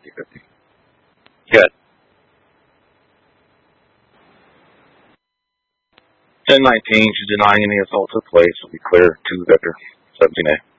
50-50. Good. 1019, she's denying any assault took place. Will be clear to Vector 17A.